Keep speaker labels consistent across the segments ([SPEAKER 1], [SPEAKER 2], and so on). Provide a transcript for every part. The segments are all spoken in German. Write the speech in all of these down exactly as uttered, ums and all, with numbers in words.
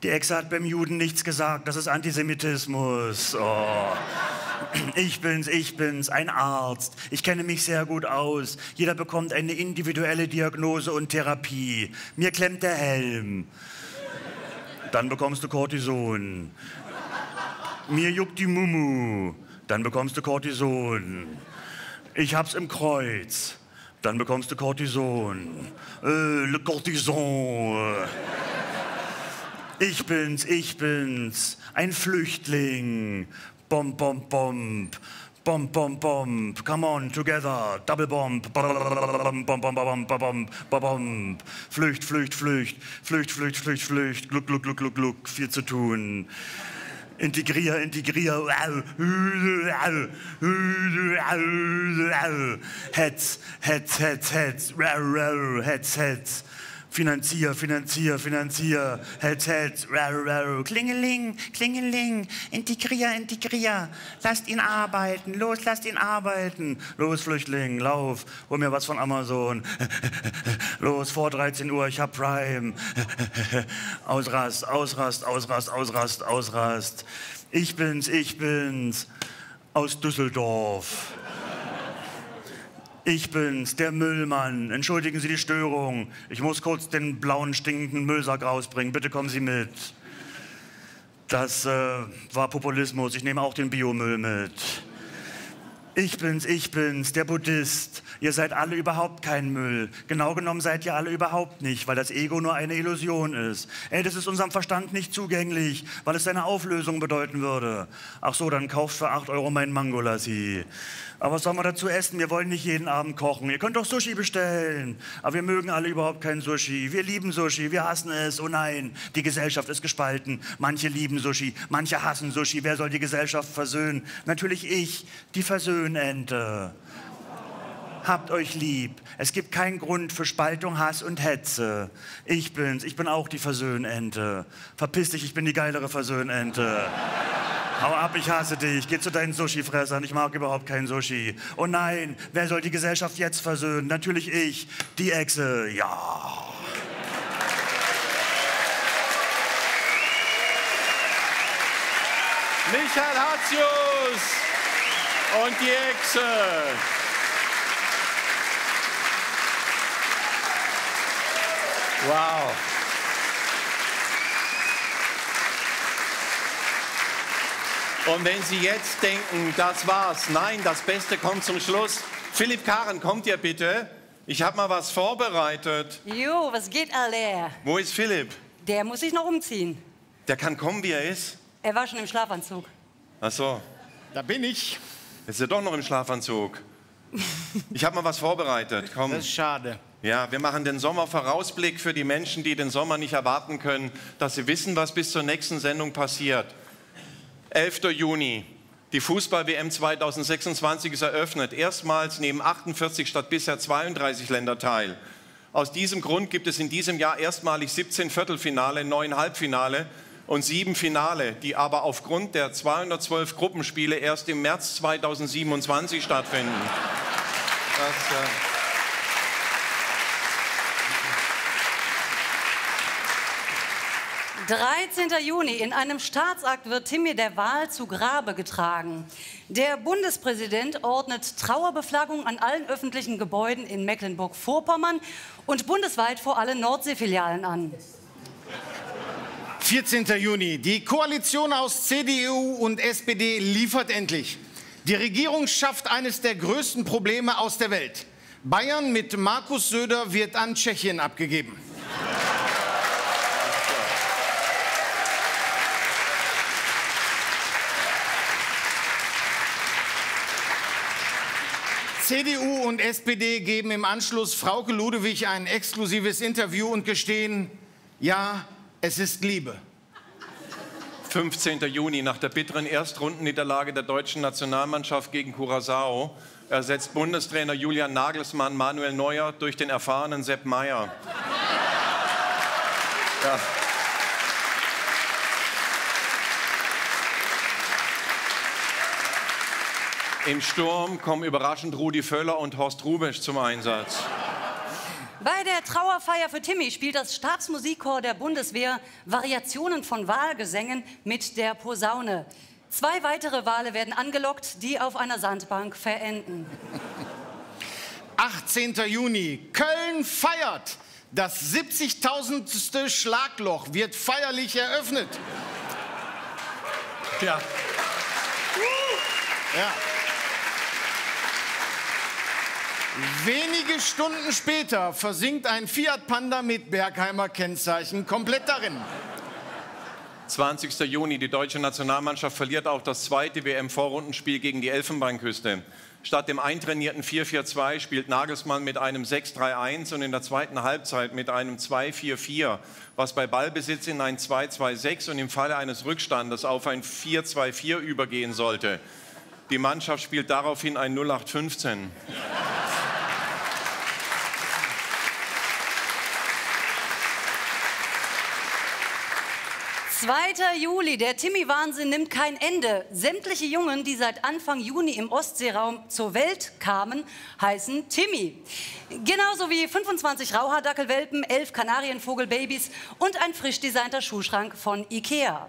[SPEAKER 1] Die Echse hat beim Juden nichts gesagt, das ist Antisemitismus. Oh. Ich bin's, ich bin's, ein Arzt. Ich kenne mich sehr gut aus. Jeder bekommt eine individuelle Diagnose und Therapie. Mir klemmt der Helm. Dann bekommst du Cortison. Mir juckt die Mumu. Dann bekommst du Cortison. Ich hab's im Kreuz. Dann bekommst du Cortison. Äh, le Cortison. Ich bin's, ich bin's, ein Flüchtling. Bomb, bomb, bomb. Bomb, bomb, bomb. Come on, together. Double bomb. Bomb, bomb, bomb, bomb, bomb. Flücht, Flücht, Flücht. Flücht, Flücht, Flücht, Flücht. Gluck, gluck, gluck, gluck, gluck. Viel zu tun. Integrier, integrier. Hetz, Hetz, Hetz, Hetz. Hetz, Hetz. Finanzier, finanzier, finanzier. Hetz, Hetz. Klingeling, klingeling. Integrier, integrier. Lasst ihn arbeiten. Los, lasst ihn arbeiten. Los, Flüchtling, lauf. Hol mir was von Amazon. Los, vor dreizehn Uhr, ich hab Prime. Ausrast, Ausrast, Ausrast, Ausrast, Ausrast. Ich bin's, ich bin's. Aus Düsseldorf. Ich bin's, der Müllmann. Entschuldigen Sie die Störung. Ich muss kurz den blauen, stinkenden Müllsack rausbringen. Bitte kommen Sie mit. Das äh, war Populismus. Ich nehme auch den Biomüll mit. Ich bin's, ich bin's, der Buddhist. Ihr seid alle überhaupt kein Müll. Genau genommen seid ihr alle überhaupt nicht, weil das Ego nur eine Illusion ist. Ey, das ist unserem Verstand nicht zugänglich, weil es seine Auflösung bedeuten würde. Ach so, dann kauft für acht Euro meinen Mangolassi. Aber was soll man dazu essen? Wir wollen nicht jeden Abend kochen. Ihr könnt doch Sushi bestellen. Aber wir mögen alle überhaupt kein Sushi. Wir lieben Sushi, wir hassen es. Oh nein, die Gesellschaft ist gespalten. Manche lieben Sushi, manche hassen Sushi. Wer soll die Gesellschaft versöhnen? Natürlich ich, die Versöhnente. Habt euch lieb. Es gibt keinen Grund für Spaltung, Hass und Hetze. Ich bin's, ich bin auch die Versöhnente. Verpiss dich, ich bin die geilere Versöhnente. Hau ab, ich hasse dich. Geh zu deinen Sushi-Fressern. Ich mag überhaupt kein Sushi. Oh nein, wer soll die Gesellschaft jetzt versöhnen? Natürlich ich, die Echse. Ja.
[SPEAKER 2] Michael Hatzius und die Echse. Wow. Und wenn Sie jetzt denken, das war's, nein, das Beste kommt zum Schluss. Philipp Karen, kommt ihr bitte? Ich habe mal was vorbereitet.
[SPEAKER 3] Jo, was geht, alle?
[SPEAKER 2] Wo ist Philipp?
[SPEAKER 3] Der muss sich noch umziehen.
[SPEAKER 2] Der kann kommen, wie er ist?
[SPEAKER 3] Er war schon im Schlafanzug.
[SPEAKER 2] Ach so.
[SPEAKER 4] Da bin ich.
[SPEAKER 2] Jetzt ist er doch noch im Schlafanzug. Ich habe mal was vorbereitet, komm.
[SPEAKER 4] Das ist schade.
[SPEAKER 2] Ja, wir machen den Sommervorausblick für die Menschen, die den Sommer nicht erwarten können, dass sie wissen, was bis zur nächsten Sendung passiert. elfter Juni, die Fußball-W M zweitausendsechsundzwanzig ist eröffnet. Erstmals nehmen achtundvierzig statt bisher zweiunddreißig Länder teil. Aus diesem Grund gibt es in diesem Jahr erstmalig siebzehn Viertelfinale, neun Halbfinale und sieben Finale, die aber aufgrund der zweihundertzwölf Gruppenspiele erst im März zweitausendsiebenundzwanzig stattfinden. Das, äh
[SPEAKER 3] dreizehnter Juni. In einem Staatsakt wird Timmy der Wahl zu Grabe getragen. Der Bundespräsident ordnet Trauerbeflaggung an allen öffentlichen Gebäuden in Mecklenburg-Vorpommern und bundesweit vor allen Nordseefilialen an.
[SPEAKER 4] vierzehnter Juni. Die Koalition aus C D U und S P D liefert endlich. Die Regierung schafft eines der größten Probleme aus der Welt. Bayern mit Markus Söder wird an Tschechien abgegeben. C D U und S P D geben im Anschluss Frauke Ludewig ein exklusives Interview und gestehen, ja, es ist Liebe.
[SPEAKER 2] fünfzehnter Juni, nach der bitteren Erstrundenniederlage der deutschen Nationalmannschaft gegen Curaçao ersetzt Bundestrainer Julian Nagelsmann Manuel Neuer durch den erfahrenen Sepp Maier. Ja. Im Sturm kommen überraschend Rudi Völler und Horst Rubesch zum Einsatz.
[SPEAKER 3] Bei der Trauerfeier für Timmy spielt das Stabsmusikchor der Bundeswehr Variationen von Wahlgesängen mit der Posaune. Zwei weitere Wale werden angelockt, die auf einer Sandbank verenden.
[SPEAKER 4] achtzehnter Juni. Köln feiert. Das siebzigtausendste Schlagloch wird feierlich eröffnet.
[SPEAKER 2] Ja.
[SPEAKER 4] Ja. Wenige Stunden später versinkt ein Fiat Panda mit Bergheimer Kennzeichen komplett darin.
[SPEAKER 2] zwanzigster Juni. Die deutsche Nationalmannschaft verliert auch das zweite W M-Vorrundenspiel gegen die Elfenbeinküste. Statt dem eintrainierten vier vier zwei spielt Nagelsmann mit einem sechs drei eins und in der zweiten Halbzeit mit einem zwei vier vier, was bei Ballbesitz in ein zwei zwei sechs und im Falle eines Rückstandes auf ein vier zwei vier übergehen sollte. Die Mannschaft spielt daraufhin ein null acht fünfzehn.
[SPEAKER 3] zweiter Juli. Der Timmy-Wahnsinn nimmt kein Ende. Sämtliche Jungen, die seit Anfang Juni im Ostseeraum zur Welt kamen, heißen Timmy. Genauso wie fünfundzwanzig Rauhaardackelwelpen, elf Kanarienvogelbabys und ein frisch designter Schuhschrank von Ikea.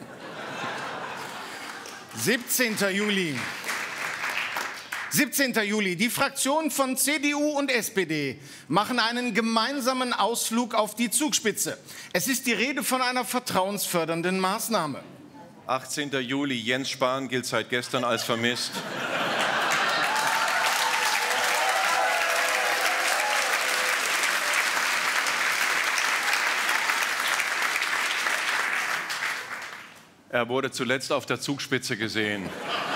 [SPEAKER 4] siebzehnter Juli. siebzehnter Juli. Die Fraktionen von C D U und S P D machen einen gemeinsamen Ausflug auf die Zugspitze. Es ist die Rede von einer vertrauensfördernden Maßnahme.
[SPEAKER 2] achtzehnter Juli. Jens Spahn gilt seit gestern als vermisst. Er wurde zuletzt auf der Zugspitze gesehen.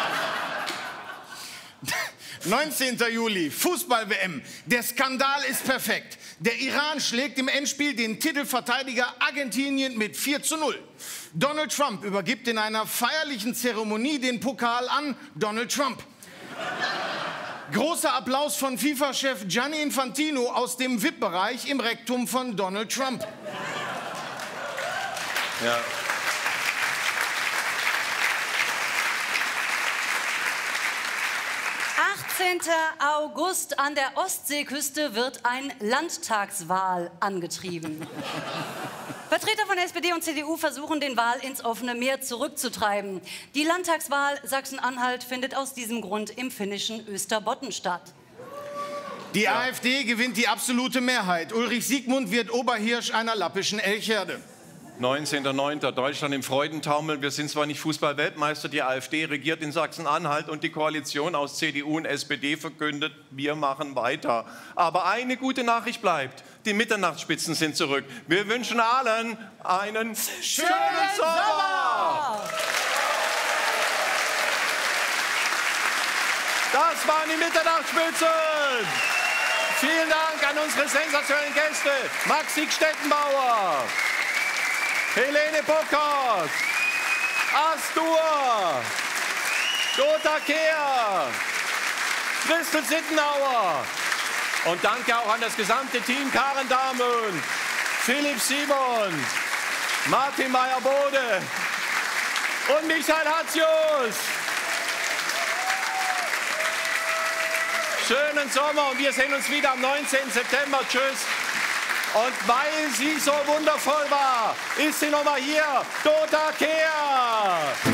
[SPEAKER 4] neunzehnter Juli, Fußball-W M. Der Skandal ist perfekt. Der Iran schlägt im Endspiel den Titelverteidiger Argentinien mit vier zu null. Donald Trump übergibt in einer feierlichen Zeremonie den Pokal an Donald Trump. Großer Applaus von FIFA-Chef Gianni Infantino aus dem V I P-Bereich im Rektum von Donald Trump.
[SPEAKER 2] Ja.
[SPEAKER 3] achtzehnter August. An der Ostseeküste wird ein Landtagswal angetrieben. Vertreter von S P D und C D U versuchen, den Wal ins offene Meer zurückzutreiben. Die Landtagswahl Sachsen-Anhalt findet aus diesem Grund im finnischen Österbotten statt.
[SPEAKER 4] Die ja. AfD gewinnt die absolute Mehrheit. Ulrich Siegmund wird Oberhirsch einer lappischen Elchherde.
[SPEAKER 2] neunzehnter neunter. Deutschland im Freudentaumel. Wir sind zwar nicht Fußball-Weltmeister, die AfD regiert in Sachsen-Anhalt und die Koalition aus C D U und S P D verkündet, wir machen weiter. Aber eine gute Nachricht bleibt. Die Mitternachtsspitzen sind zurück. Wir wünschen allen einen schönen, schönen Sommer! Das waren die Mitternachtsspitzen! Vielen Dank an unsere sensationellen Gäste. Maxi Stettenbauer, Helene Bockert, Astur, Dota Kehr, Christel Sittenauer. Und danke auch an das gesamte Team Karen Dahmen, Philipp Simon, Martin Meyer-Bode und Michael Hatzius. Schönen Sommer und wir sehen uns wieder am neunzehnten September. Tschüss. Und weil sie so wundervoll war, ist sie nochmal hier, Dota Kehr.